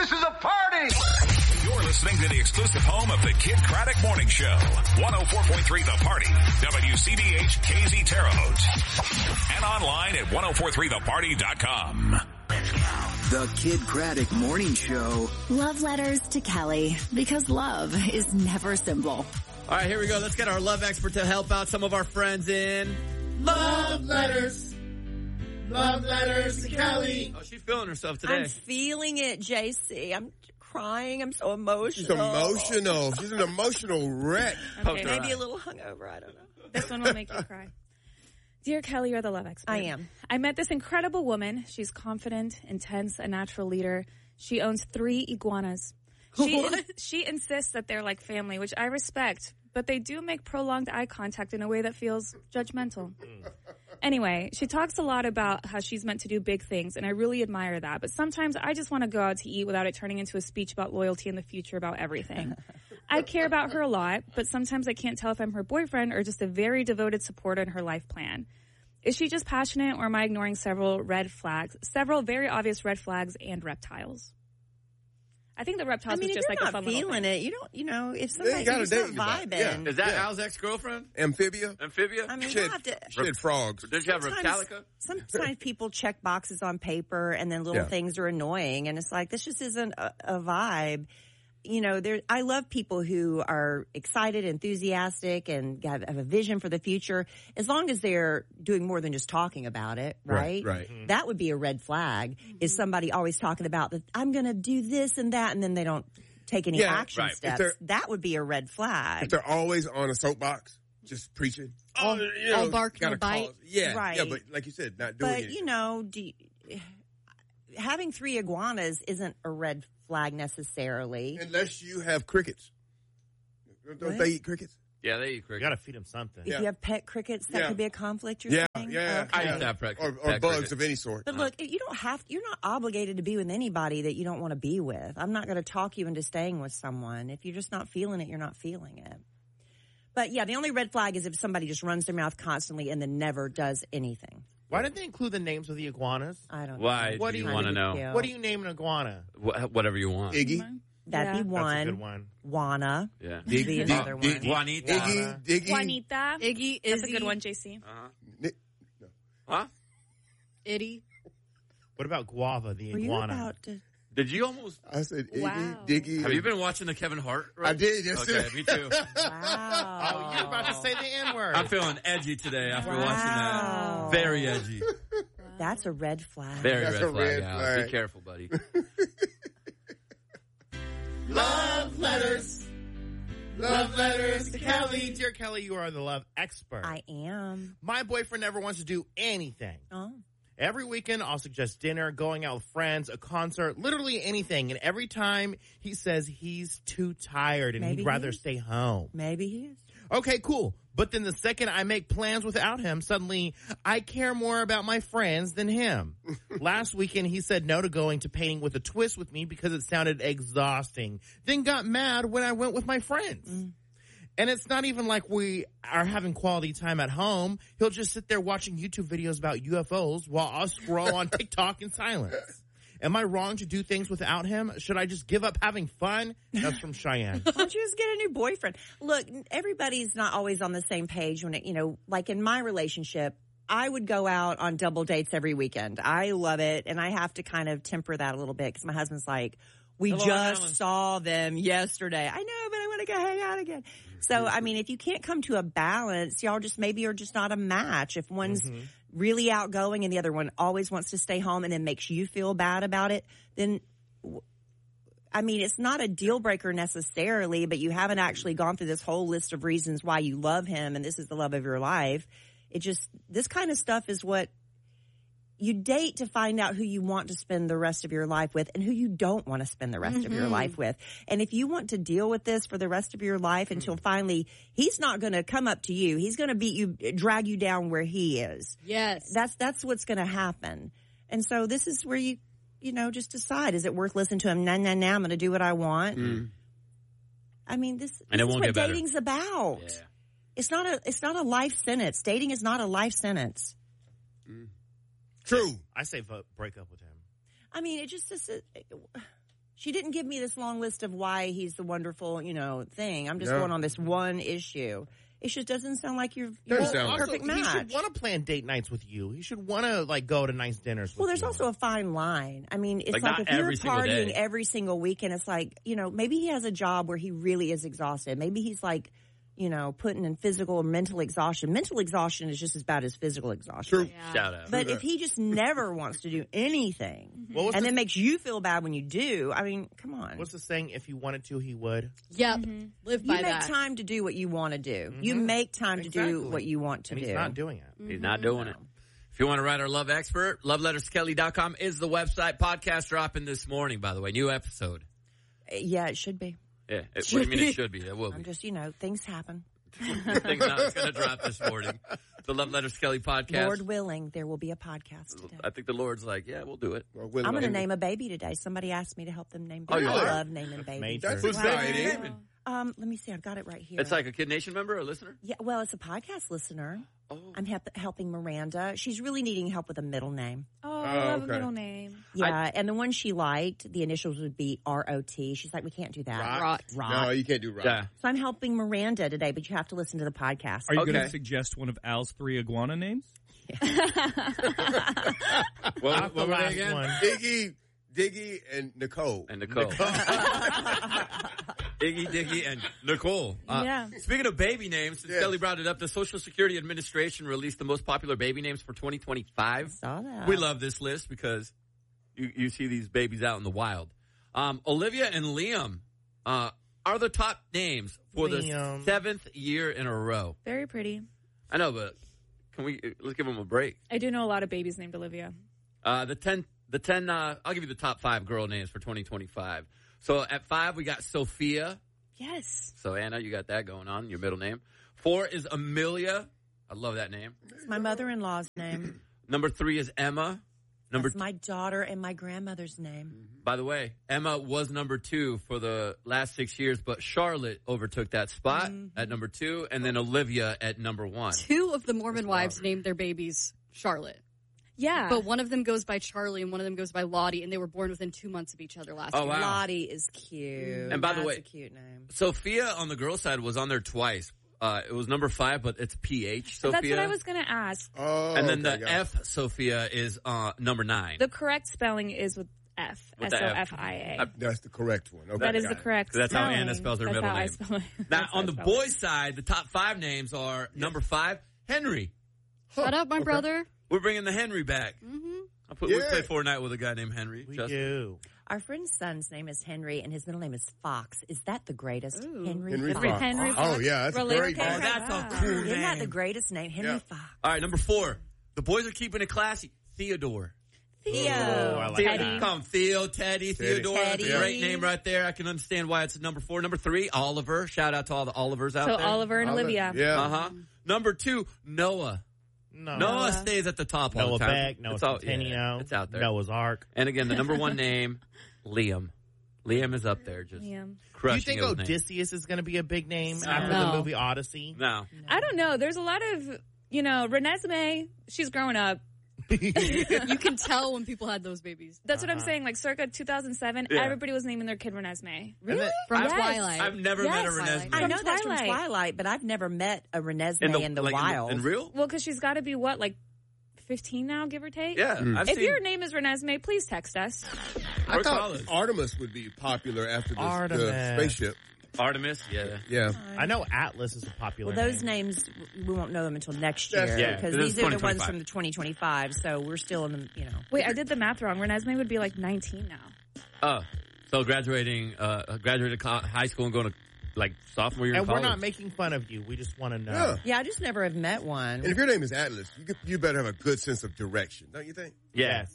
This is a party! You're listening to the exclusive home of the Kid Craddock Morning Show. 104.3 The Party. WCBH KZ Terre Haute. And online at 1043theparty.com. The Kid Craddock Morning Show. Love letters to Kelly, because love is never simple. All right, here we go. Let's get our love expert to help out some of our friends in Love letters. Love letters to Kelly. Oh, she's feeling herself today. I'm feeling it, JC. I'm crying. I'm so emotional. She's emotional. She's an emotional wreck. Okay, maybe a little hungover. I don't know. This one will make you cry. Dear Kelly, you're the love expert. I am. I met this incredible woman. She's confident, intense, a natural leader. She owns 3 iguanas. She insists that they're like family, which I respect, but they do make prolonged eye contact in a way that feels judgmental. Anyway, she talks a lot about how she's meant to do big things, and I really admire that. But sometimes I just want to go out to eat without it turning into a speech about loyalty in the future about everything. I care about her a lot, but sometimes I can't tell if I'm her boyfriend or just a very devoted supporter in her life plan. Is she just passionate, or am I ignoring several very obvious red flags and reptiles? I think the reptiles is just like a fun little thing. If you're not feeling it, you don't, if somebody's just not vibing. Yeah. Is that Al's ex-girlfriend? Amphibia? I mean, She had frogs. Did you have Reptilica? Sometimes people check boxes on paper and then little things are annoying, and it's like, this just isn't a vibe. You know, I love people who are excited, enthusiastic, and have a vision for the future, as long as they're doing more than just talking about it, right? Right. Mm-hmm. That would be a red flag, is somebody always talking about that I'm going to do this and that, and then they don't take any action steps. That would be a red flag. If they're always on a soapbox, just preaching. All bark, no bite. Yeah, right. Yeah, but like you said, not doing it. But, you know, having 3 iguanas isn't a red flag necessarily. Unless you have crickets. Don't they eat crickets? Yeah, they eat crickets. You got to feed them something. If you have pet crickets, that could be a conflict, you're saying? Yeah. Okay. I used to have or pet bugs crickets of any sort. But look, you're not obligated to be with anybody that you don't want to be with. I'm not going to talk you into staying with someone. If you're just not feeling it, you're not feeling it. But yeah, the only red flag is if somebody just runs their mouth constantly and then never does anything. Why didn't they include the names of the iguanas? I don't know. Why do you want to know? What do you name an iguana? Whatever you want. Iggy. That'd be one. That's a good one. Juana. Yeah. Would be another one. Juanita. Iggy. Juanita. Iggy, That's Izzy. a good one, JC. Huh? Itty. What about Guava, the Were you iguana? about to... Did you almost... I said Iggy, Wow. Diggy. Have you been watching the Kevin Hart? Right? I did, yes, Okay, sir. me too. Wow. Oh, you're about to say the N-word. I'm feeling edgy today after watching that. Very edgy. That's a red flag. Very That's red a flag, red Al. flag. Be careful, buddy. Love letters. Love letters to Kelly. Dear Kelly, you are the love expert. I am. My boyfriend never wants to do anything. Oh. Every weekend, I'll suggest dinner, going out with friends, a concert, literally anything. And every time he says he's too tired and Maybe he'd rather he is. stay home. Maybe he is. Okay, cool. But then the second I make plans without him, suddenly I care more about my friends than him. Last weekend, he said no to going to painting with a twist with me because it sounded exhausting. Then got mad when I went with my friends. And it's not even like we are having quality time at home. He'll just sit there watching YouTube videos about UFOs while I'll scroll on TikTok in silence. Am I wrong to do things without him? Should I just give up having fun? That's from Cheyenne. Why don't you just get a new boyfriend? Look, everybody's not always on the same page when it, like in my relationship, I would go out on double dates every weekend. I love it. And I have to kind of temper that a little bit because my husband's like, we just saw them yesterday. I know, but I want to go hang out again. So, I mean, if you can't come to a balance, y'all just maybe are just not a match. If one's really outgoing and the other one always wants to stay home and then makes you feel bad about it, then, I mean, it's not a deal breaker necessarily, but you haven't actually gone through this whole list of reasons why you love him and this is the love of your life. This kind of stuff is what you date to find out who you want to spend the rest of your life with and who you don't want to spend the rest of your life with. And if you want to deal with this for the rest of your life until finally he's not going to come up to you, he's going to beat you, drag you down where he is. Yes. That's what's going to happen. And so this is where you just decide, is it worth listening to him? Nah, I'm going to do what I want. I mean, this is what dating's about. Yeah. It's not a life sentence. Dating is not a life sentence. True. I say break up with him. I mean, it just is. She didn't give me this long list of why he's the wonderful, thing. I'm just going on this one issue. It just doesn't sound like you're a perfect match. He should want to plan date nights with you. He should want to go to nice dinners with you. Well, there's also a fine line. I mean, it's like if you're partying every single weekend, it's like, maybe he has a job where he really is exhausted. Maybe he's putting in physical or mental exhaustion. Mental exhaustion is just as bad as physical exhaustion. True. Yeah. Shout out. But if he just never wants to do anything and then makes you feel bad when you do, I mean, come on. What's the saying? If he wanted to, he would. Yep. Live by You make that. time to do what you want to do. You make time to do what you want to And do. he's not doing it. He's not doing it. If you want to write our love expert, loveletterskelly.com is the website. Podcast dropping this morning, by the way. New episode. Yeah, it should be. Yeah. What do you mean it should be? It will be. I'm just, things happen. Things not going to drop this morning. The Love Letters Kelly podcast. Lord willing, there will be a podcast today. I think the Lord's like, yeah, we'll do it. I'm going to name a baby today. Somebody asked me to help them name Oh, babies. you are? I love naming babies. Major. That's Who's exciting. baby? Let me see. I've got it right here. It's like a Kid Nation member or a listener? Yeah, well, it's a podcast listener. Oh. I'm helping Miranda. She's really needing help with a middle name. Oh, I love okay. a middle name. Yeah, and the one she liked, the initials would be R-O-T. She's like, we can't do that. Rot. Rot. No, you can't do Rot. Yeah. So I'm helping Miranda today, but you have to listen to the podcast. Are you going Okay. to suggest one of Al's 3 iguana names? What were they again? One. Diggy, and Nicole. And Nicole. Iggy, Diggy, and Nicole. Yeah. Speaking of baby names, since Yes. Kelly brought it up, the Social Security Administration released the most popular baby names for 2025. Saw that. We love this list because you see these babies out in the wild. Olivia and Liam are the top names for the Liam. 7th year in a row. Very pretty. I know, but let's give them a break. I do know a lot of babies named Olivia. The 10, I'll give you the top 5 girl names for 2025. So at 5, we got Sophia. Yes. So Anna, you got that going on, your middle name. 4 is Amelia. I love that name. It's my mother-in-law's name. Number 3 is Emma. That's my daughter and my grandmother's name. By the way, Emma was number 2 for the last 6 years, but Charlotte overtook that spot at number 2, and then Olivia at number 1. 2 of the Mormon wives named their babies Charlotte. Yeah. But one of them goes by Charlie and one of them goes by Lottie, and they were born within 2 months of each other last year. Oh, wow. Lottie is cute. And by the That's way, a cute name. Sophia on the girl side was on there twice. It was number 5, but it's PH Sophia. That's what I was going to ask. Oh, And then okay, the got it. F Sophia is number 9. The correct spelling is with F. With the F. S-O-F-I-A. That's the correct one. Okay, That is got the it. correct That's how spelling. Anna spells her That's middle how I name. spell it. Now, That's how on I the spell boys' side, the top 5 names are number 5, Henry. Shut up, my brother. We're bringing the Henry back. We play Fortnite with a guy named Henry. We Justin. do. Our friend's son's name is Henry, and his middle name is Fox. Is that the greatest? Ooh. Henry Fox. Fox. Henry Oh, Fox. yeah, that's a Related great to name. Oh, that's a Wow. cool Isn't that name. the greatest name? Henry Yeah. Fox. All right, number 4. The boys are keeping it classy. Theodore. Theo. I like Teddy. that. Come, Theo, Teddy, Theodore. Teddy. That's a great name right there. I can understand why it's number 4. Number 3, Oliver. Shout out to all the Olivers out So there. Oliver and Olivia. Yeah. Uh-huh. Number 2, Noah. No. Noah stays at the top all Noah the time. Beck, Noah It's all- Centennial, yeah, it's out there. Noah's Ark. And again, the number 1 name, Liam. Liam is up there, just Liam. Do you crushing think those names. Odysseus is going to be a big name after No. the movie Odyssey? No. I don't know. There's a lot of, Renesmee, she's growing up. You can tell when people had those babies. That's what I'm saying. Like circa 2007, Yeah. everybody was naming their kid Renesmee. Really? From Yes. Twilight. I've never met a Yes. Renesmee. I From know that's from Twilight. Twilight, but I've never met a Renesmee in the like, wild. In real? Well, because she's got to be what, like 15 now, give or take? Yeah. I've If seen, your name is Renesmee, please text us. I Or thought college. Artemis would be popular after the Artemis. spaceship. Artemis, yeah. Yeah. I know Atlas is a popular Well, those name. names, we won't know them until next year. That's- Yeah, because this is these are the ones 2025. from the 2025, so we're still in the, Wait, I did the math wrong. Renesmee would be like 19 now. Oh, so graduated high school and going to like sophomore year in And we're college. not making fun of you. We just want to know. Yeah. Yeah, I just never have met one. And if your name is Atlas, you better have a good sense of direction, don't you think? Yeah.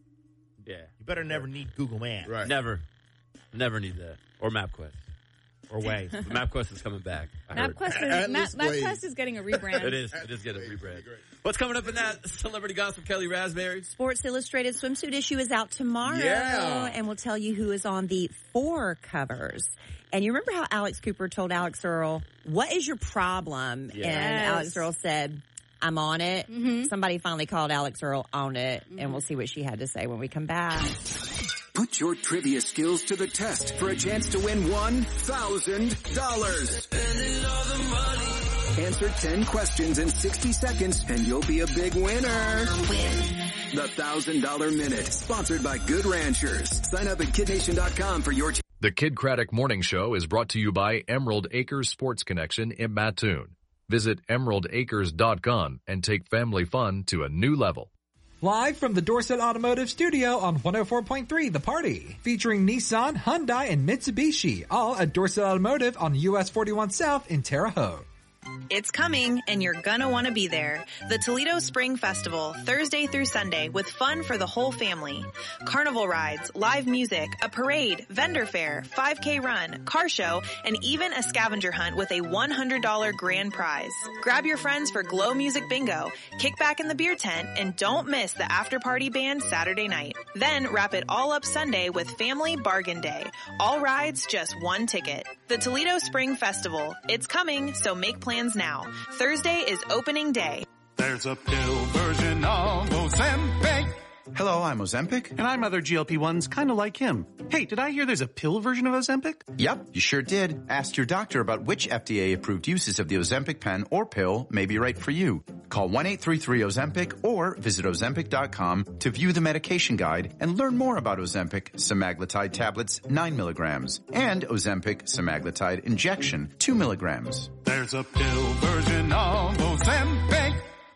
Yeah. You better never need Google Maps Right. Never need that. Or MapQuest. or Waze. But MapQuest is coming back. I heard. Atlas Waze. MapQuest is getting a rebrand. It is getting a rebrand. What's coming up in that celebrity gossip, Kelly Raspberry? Sports Illustrated swimsuit issue is out tomorrow, Yeah. and we'll tell you who is on the 4 covers. And you remember how Alex Cooper told Alex Earl, "What is your problem?" Yes. And Alex Earl said, "I'm on it." Somebody finally called Alex Earl on it, and we'll see what she had to say when we come back. Put your trivia skills to the test for a chance to win $1,000. Answer 10 questions in 60 seconds and you'll be a big winner. The $1,000 Minute, sponsored by Good Ranchers. Sign up at KidNation.com for your The Kid Craddock Morning Show is brought to you by Emerald Acres Sports Connection in Mattoon. Visit emeraldacres.com and take family fun to a new level. Live from the Dorset Automotive Studio on 104.3 The Party, featuring Nissan, Hyundai, and Mitsubishi, all at Dorset Automotive on US 41 South in Terre Haute. It's coming, and you're gonna want to be there. The Toledo Spring Festival, Thursday through Sunday, with fun for the whole family. Carnival rides, live music, a parade, vendor fair, 5K run, car show, and even a scavenger hunt with a $100 grand prize. Grab your friends for Glow Music Bingo, kick back in the beer tent, and don't miss the after-party band Saturday night. Then wrap it all up Sunday with Family Bargain Day. All rides, just one ticket. The Toledo Spring Festival. It's coming, so make plans now. Thursday is opening day. There's a pill version of Ozempic. Hello, I'm Ozempic. And I'm other GLP-1s kind of like him. Hey, did I hear there's a pill version of Ozempic? Yep, you sure did. Ask your doctor about which FDA-approved uses of the Ozempic pen or pill may be right for you. Call 1-833-OZEMPIC or visit Ozempic.com to view the medication guide and learn more about Ozempic semaglutide tablets 9 milligrams and Ozempic semaglutide injection 2 milligrams. There's a pill version of Ozempic.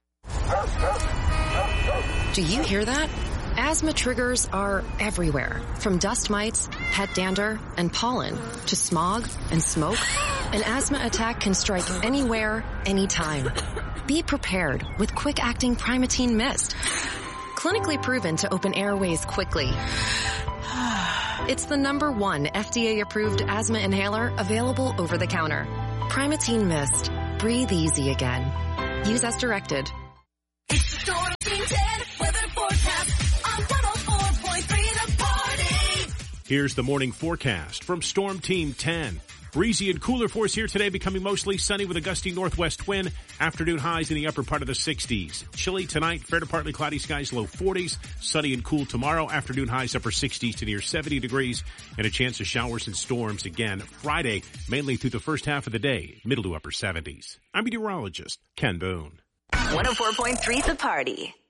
Do you hear that? Asthma triggers are everywhere, from dust mites, pet dander, and pollen, to smog and smoke. An asthma attack can strike anywhere, anytime. Be prepared with quick-acting Primatene Mist. Clinically proven to open airways quickly. It's the #1 FDA-approved asthma inhaler available over the counter. Primatene Mist. Breathe easy again. Use as directed. Storm Team 10 weather forecast on 104.3 The Party. Here's the morning forecast from Storm Team 10. Breezy and cooler for us here today, becoming mostly sunny with a gusty northwest wind. Afternoon highs in the upper part of the 60s. Chilly tonight, fair to partly cloudy skies, low 40s. Sunny and cool tomorrow. Afternoon highs upper 60s to near 70 degrees. And a chance of showers and storms again Friday, mainly through the first half of the day, middle to upper 70s. I'm meteorologist Ken Boone. 104.3 The Party.